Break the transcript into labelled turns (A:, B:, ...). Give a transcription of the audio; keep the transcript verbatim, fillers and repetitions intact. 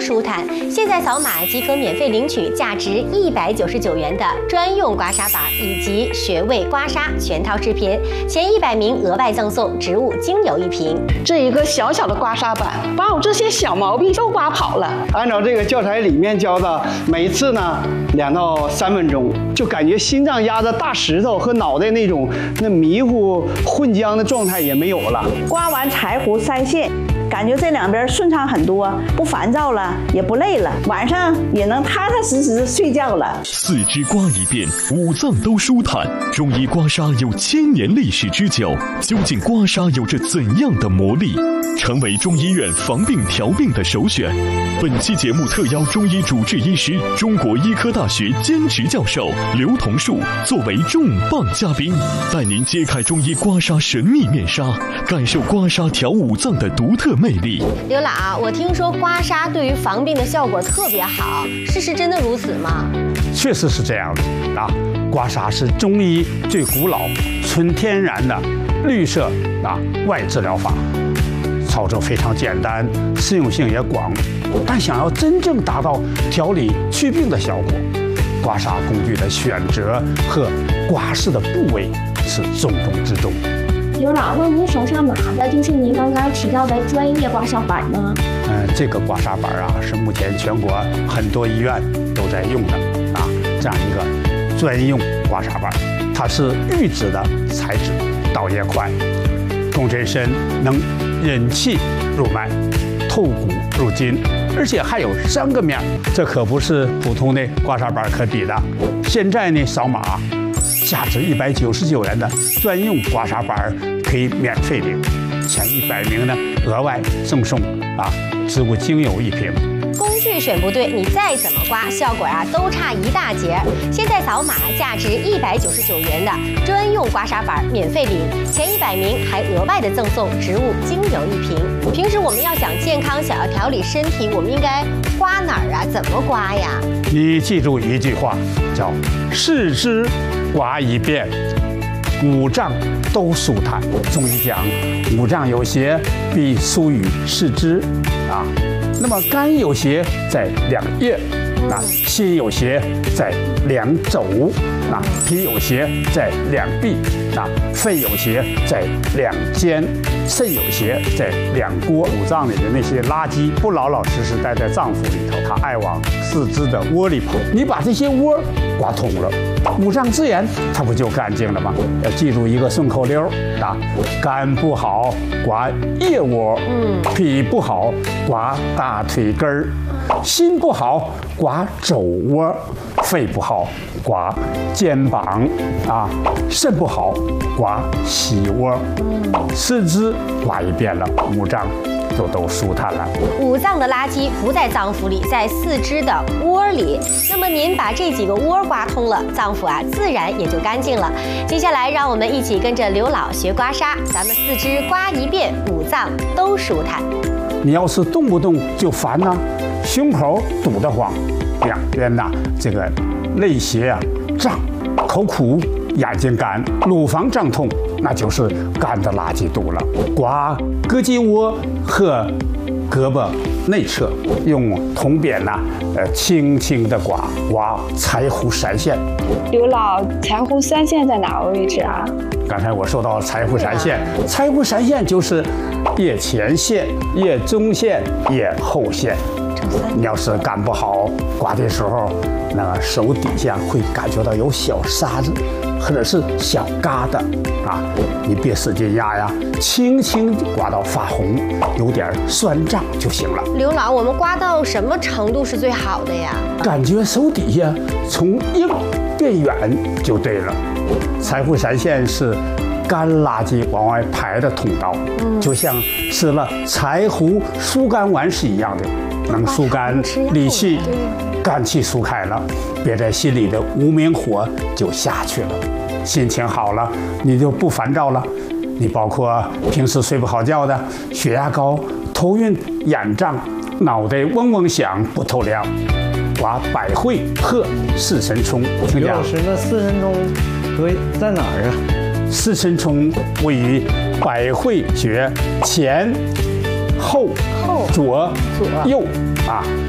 A: 舒坦。现在扫码即可免费领取价值一百九十九元的专用刮痧板以及穴位刮痧全套视频，前一百名额外赠送植物精油一瓶。
B: 这一个小小的刮痧板，把我这些小毛病都刮跑了。
C: 按照这个教材里面教的，每次呢两到三分钟，就感觉心脏压着大石头和脑袋那种那迷糊混浆的状态也没有了。
B: 刮完柴胡三线，感觉这两边顺畅很多，不烦躁了，也不累了，晚上也能踏踏实实睡觉了。
D: 四肢刮一遍，五脏都舒坦。中医刮痧有千年历史之久，究竟刮痧有着怎样的魔力？成为中医院防病调病的首选。本期节目特邀中医主治医师、中国医科大学兼职教授刘同树作为重磅嘉宾，带您揭开中医刮痧神秘面纱，感受刮痧调五脏的独特魅力。
A: 刘老，我听说刮痧对于防病的效果特别好，事实真的如此吗？
E: 确实是这样的啊！刮痧是中医最古老、纯天然的绿色啊外治疗法。操作非常简单，适用性也广，但想要真正达到调理祛病的效果，刮痧工具的选择和刮拭的部位是重中之重。
F: 刘老，那您手上拿的就是您刚才提到的专业刮痧板吗？
E: 嗯，这个刮痧板啊，是目前全国很多医院都在用的啊，这样一个专用刮痧板，它是预制的材质，导也快，共振深，能引气入脉，透骨入筋，而且还有三个面，这可不是普通的刮痧板可比的。现在呢，扫码价值一百九十九元的专用刮痧板可以免费领，前一百名呢额外赠送啊植物精油一瓶。
A: 工具选不对，你再怎么刮，效果啊都差一大截。现在扫码价值一百九十九元的专用刮痧板免费领，前一百名还额外的赠送植物精油一瓶。平时我们要想健康，想要调理身体，我们应该刮哪儿啊？怎么刮呀？
E: 你记住一句话，叫四肢刮一遍，五脏都舒坦。中医讲，五脏有邪必疏于四肢啊。那么肝有邪在两腋，啊，心有邪在两肘，啊，脾有邪在两臂，啊，肺有邪在两肩，肾有邪在两锅。五脏里的那些垃圾不老老实实待在脏腑里头，它爱往四肢的窝里跑。你把这些窝刮通了，五脏自然它不就干净了吗？要记住一个顺口溜啊：肝不好刮腋窝，嗯，脾不好刮大腿根儿，心不好刮肘窝，肺不好刮肩膀啊，肾不好刮膝窝，四肢刮一遍了，五脏就都舒坦了。
A: 五脏的垃圾不在脏腑里，在四肢的窝里。那么您把这几个窝刮通了，脏腑啊自然也就干净了。接下来让我们一起跟着刘老学刮痧，咱们四肢刮一遍，五脏都舒坦。
E: 你要是动不动就烦呢、啊，胸口堵得慌，两边呐这个肋胁啊胀，口苦，眼睛干，乳房胀痛，那就是肝的垃圾堵了。刮胳肌窝和胳膊内侧，用铜扁呐、啊，呃，轻轻的刮刮柴胡三线。
G: 刘老，柴胡三线在哪个位置啊？
E: 刚才我说到柴胡三线，柴胡三线就是腋前线、腋中线、腋后线。你要是干不好，刮的时候，那个手底下会感觉到有小沙子，或者是小疙瘩啊，你别使劲压呀，轻轻刮到发红，有点酸胀就行了。
A: 刘老，我们刮到什么程度是最好的呀？感
E: 觉手底下从硬变远就对了。柴胡三线是肝垃圾往外排的通道，嗯、就像吃了柴胡疏肝丸是一样的。能疏肝理气，肝气疏开了，憋在心里的无名火就下去了，心情好了，你就不烦躁了。你包括平时睡不好觉的，血压高、头晕、眼胀、脑袋嗡嗡响、不透亮，刮百会和四神聪。
H: 刘老师，那四神聪位在哪儿啊？
E: 四神聪位于百会穴前。后、左、右啊，